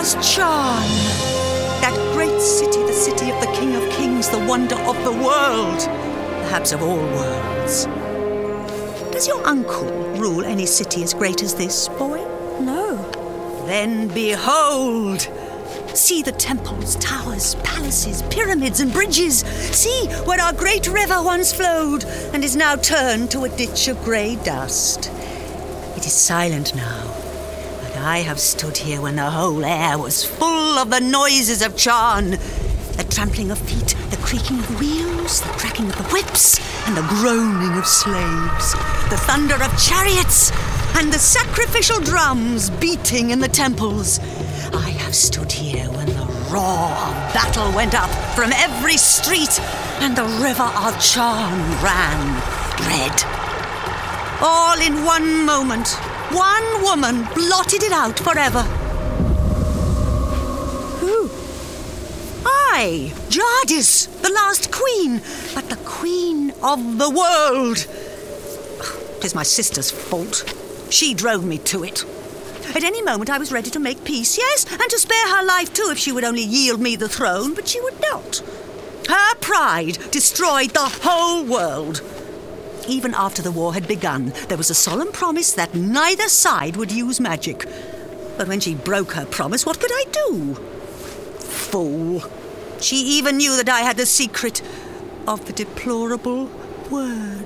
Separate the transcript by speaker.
Speaker 1: was Charn. That great city, the city of the King of Kings, the wonder of the world, perhaps of all worlds. Does your uncle rule any city as great as this, boy?
Speaker 2: No.
Speaker 1: Then behold! See the temples, towers, palaces, pyramids and bridges. See where our great river once flowed and is now turned to a ditch of grey dust. It is silent now, but I have stood here when the whole air was full of the noises of Charn. The trampling of feet, the creaking of wheels, the cracking of the whips, and the groaning of slaves, the thunder of chariots, and the sacrificial drums beating in the temples. I have stood here when the roar of battle went up from every street, and the river of Charn ran red. All in one moment, one woman blotted it out forever.
Speaker 2: Who?
Speaker 1: I, Jadis, the last queen, but the queen of the world. 'Tis my sister's fault. She drove me to it. At any moment I was ready to make peace, yes, and to spare her life too if she would only yield me the throne, but she would not. Her pride destroyed the whole world. Even after the war had begun, there was a solemn promise that neither side would use magic. But when she broke her promise, what could I do? Fool. She even knew that I had the secret of the deplorable word.